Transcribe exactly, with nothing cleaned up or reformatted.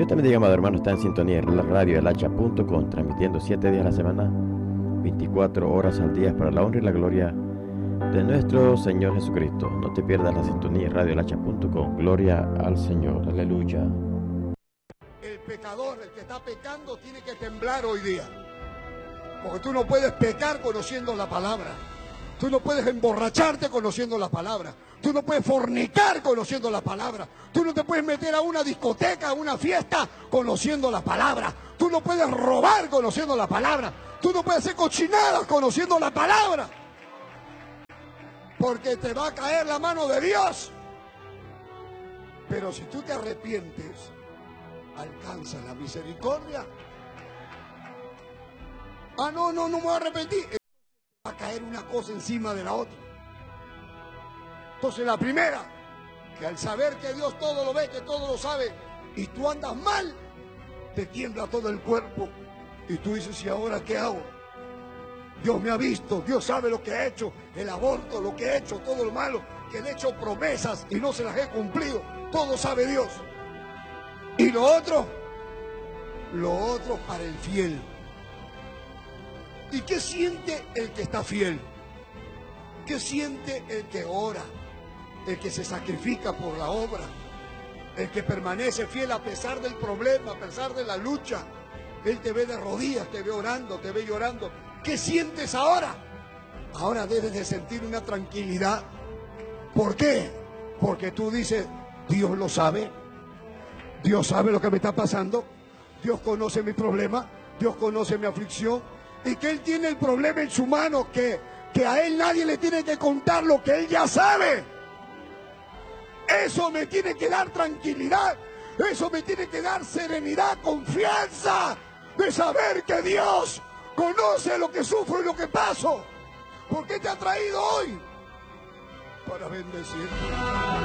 Dios te bendiga, amado hermano. Está en sintonía en la radio el hacha punto com, transmitiendo siete días a la semana, veinticuatro horas al día, para la honra y la gloria de nuestro Señor Jesucristo. No te pierdas la sintonía en radio el hacha punto com. Gloria al Señor. Aleluya. El pecador, el que está pecando, tiene que temblar hoy día. Porque tú no puedes pecar conociendo la palabra. Tú no puedes emborracharte conociendo la palabra. Tú no puedes fornicar conociendo la palabra. Tú no te puedes meter a una discoteca, a una fiesta conociendo la palabra. Tú no puedes robar conociendo la palabra. Tú no puedes hacer cochinadas conociendo la palabra. Porque te va a caer la mano de Dios. Pero si tú te arrepientes, alcanza la misericordia. Ah, no, no, no me voy a arrepentir. Va a caer una cosa encima de la otra. Entonces la primera, que al saber que Dios todo lo ve, que todo lo sabe, y tú andas mal, te tiembla todo el cuerpo. Y tú dices, ¿y ahora qué hago? Dios me ha visto, Dios sabe lo que he hecho, el aborto, lo que he hecho, todo lo malo, que le he hecho promesas y no se las he cumplido. Todo sabe Dios. Y lo otro, lo otro para el fiel. ¿Y qué siente el que está fiel? ¿Qué siente el que ora? El que se sacrifica por la obra. El que permanece fiel a pesar del problema, a pesar de la lucha. Él te ve de rodillas, te ve orando, te ve llorando. ¿Qué sientes ahora? Ahora debes de sentir una tranquilidad. ¿Por qué? Porque tú dices, Dios lo sabe. Dios sabe lo que me está pasando. Dios conoce mi problema. Dios conoce mi aflicción. Y que Él tiene el problema en su mano, que, que a Él nadie le tiene que contar lo que Él ya sabe. Eso me tiene que dar tranquilidad. Eso me tiene que dar serenidad, confianza de saber que Dios conoce lo que sufro y lo que paso. ¿Por qué te ha traído hoy? Para bendecir.